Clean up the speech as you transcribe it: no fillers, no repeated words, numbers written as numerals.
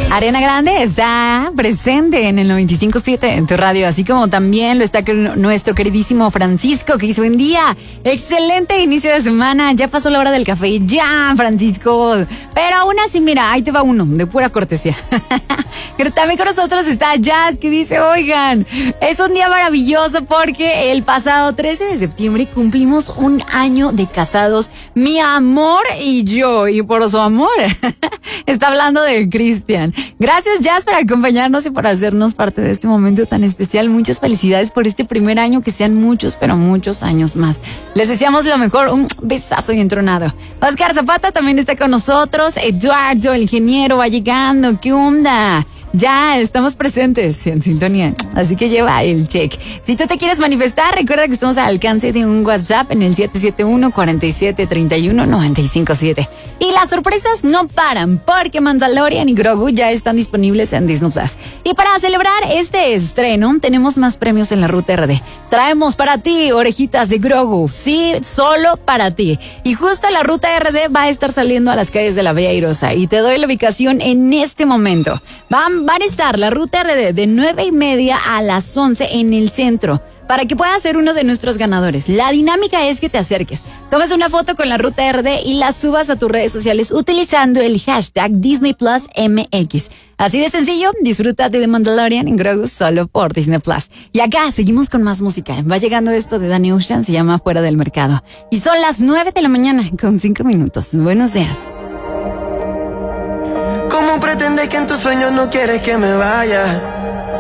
Ariana Grande está presente en el 95.7 en tu radio, así como también lo está nuestro queridísimo Francisco, que hizo un día excelente inicio de semana. Ya pasó la hora del café, ya, Francisco. Pero aún así, mira, ahí te va uno, de pura cortesía. Pero también con nosotros está Jazz, que dice, oigan, es un día maravilloso porque el pasado 13 de septiembre cumplimos un año de casados, mi amor y yo, y por su amor está hablando de Cristian. Gracias, Jazz, por acompañarnos y por hacernos parte de este momento tan especial. Muchas felicidades por este primer año, que sean muchos, pero muchos años más. Les deseamos lo mejor, un besazo y entronado. Oscar Zapata también está con nosotros. Eduardo, el ingeniero, va llegando. ¿Qué onda? Ya estamos presentes en sintonía, así que lleva el check. Si tú te quieres manifestar, recuerda que estamos al alcance de un WhatsApp en el 771-4731-957. Y las sorpresas no paran, porque Mandalorian y Grogu ya están disponibles en Disney Plus. Y para celebrar este estreno, tenemos más premios en la Ruta RD. Traemos para ti orejitas de Grogu, sí, solo para ti. Y justo la Ruta RD va a estar saliendo a las calles de la Bella Airosa, y te doy la ubicación en este momento. Van a estar la Ruta RD de 9:30 a las 11 en el centro, para que puedas ser uno de nuestros ganadores. La dinámica es que te acerques, tomes una foto con la Ruta RD y la subas a tus redes sociales utilizando el hashtag DisneyPlusMX. Así de sencillo, disfruta de The Mandalorian en Grogu solo por Disney Plus. Y acá seguimos con más música. Va llegando esto de Danny Ocean, se llama Fuera del Mercado. Y son las 9 de la mañana con 5 minutos. Buenos días. ¿Cómo pretendes que en tus sueños no quieres que me vaya?